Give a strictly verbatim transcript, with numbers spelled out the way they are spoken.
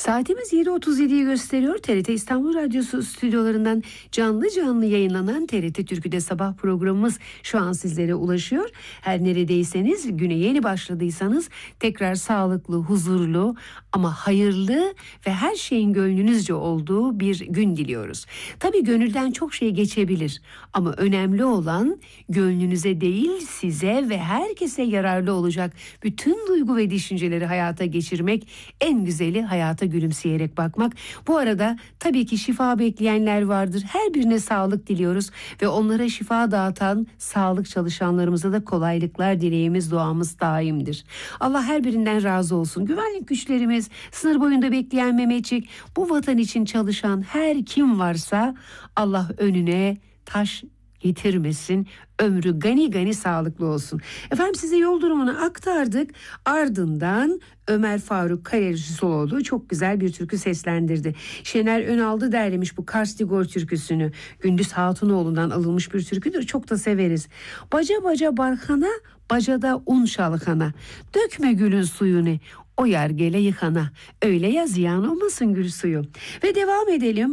Saatimiz yedi otuz yediyi gösteriyor. T R T İstanbul Radyosu stüdyolarından canlı canlı yayınlanan T R T Türkü'de sabah programımız şu an sizlere ulaşıyor. Her neredeyseniz, güne yeni başladıysanız tekrar sağlıklı, huzurlu ama hayırlı ve her şeyin gönlünüzce olduğu bir gün diliyoruz. Tabii gönülden çok şey geçebilir ama önemli olan gönlünüze değil, size ve herkese yararlı olacak bütün duygu ve düşünceleri hayata geçirmek, en güzeli hayata gülümseyerek bakmak. Bu arada tabii ki şifa bekleyenler vardır. Her birine sağlık diliyoruz ve onlara şifa dağıtan sağlık çalışanlarımıza da kolaylıklar dileğimiz, duamız daimdir. Allah her birinden razı olsun. Güvenlik güçlerimiz, sınır boyunda bekleyen Mehmetçik, bu vatan için çalışan her kim varsa Allah önüne taş getirmesin, ömrü gani gani sağlıklı olsun. Efendim, size yol durumunu aktardık. Ardından Ömer Faruk Kayacısıoğlu çok güzel bir türkü seslendirdi. Şener Önaldı derlemiş bu Kars Digor türküsünü. Gündüz Hatunoğlu'ndan alınmış bir türküdür. Çok da severiz. Baca baca barkana, bacada un şalkana. Dökme gülün suyunu, o yer gele yıkana. Öyle ya ziyan olmasın gül suyu. Ve devam edelim.